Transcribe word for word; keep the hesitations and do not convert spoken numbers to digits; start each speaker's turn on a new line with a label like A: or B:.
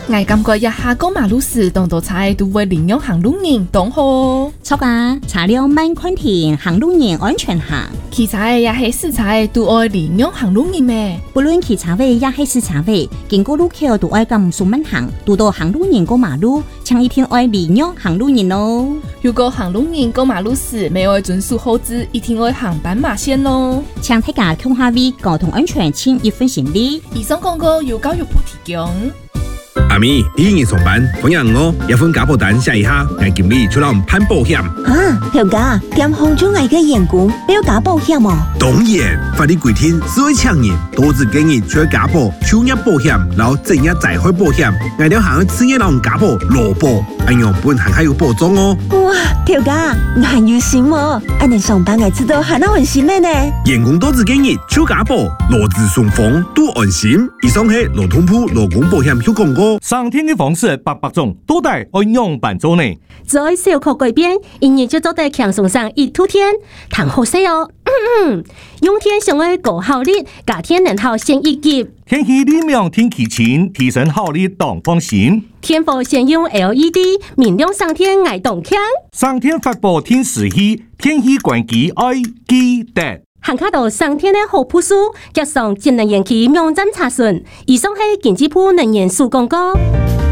A: 我感觉一下过马路时，当道菜都会领用行路人懂好。
B: 错噶，查了慢宽停，行路人安全行。
A: 汽车也是死菜都爱领用行路人咩？
B: 不论汽车位也是死车位，经过路口都爱咁速慢行，遇到行路人过马路，请一定爱领用行路人哦。
A: 如果行路人过马路时没有遵守号志，一定会行斑马线咯。
B: 请大家共下位交通安全，请一分心力。
A: 以上广告由教育部提供。
C: 阿咪，你今日上班，朋友我一份家保单写一下，我经理出来攀保险。
D: 啊，条家，点红中外嘅员工要加保险哦？
C: 当然，法律规定，所有厂人多只建议除了家保、就业保险，然后正业灾害保险，我哋行去职业人家保、劳保，咁样本行还有保障哦。
D: 哇，条家，我很有心哦，安尼上班嘅知道还那很心嘞呢。
C: 员工多只建议除家保、劳资双方都安心。以上係劳通部劳工保险有廣告。
E: 上天的方式百百種，都得按樣辦做呢。
F: 在小可改變，因而就做得強送上一兔天，談好些哦。用天上嘅高效率，家天能效先一級。
E: 天氣理明天氣晴，提升效率當放心。
F: 天火先用 L E D， 明亮上天愛動強。
E: 上天發布天時氣，天氣關機愛記得。
F: 行卡到上天的好鋪書，加上節能延期網站查詢。以上係經濟部能源署廣告。